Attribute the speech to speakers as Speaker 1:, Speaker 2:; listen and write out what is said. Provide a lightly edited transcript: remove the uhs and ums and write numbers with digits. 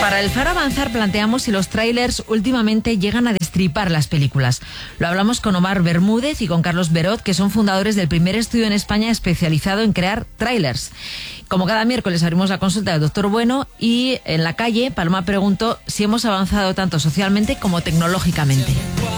Speaker 1: Para el Faro Avanzar planteamos si los trailers últimamente llegan a destripar las películas. Lo hablamos con Omar Bermúdez y con Carlos Berot, que son fundadores del primer estudio en España especializado en crear trailers. Como cada miércoles abrimos la consulta del Doctor Bueno y en la calle Paloma preguntó si hemos avanzado tanto socialmente como tecnológicamente.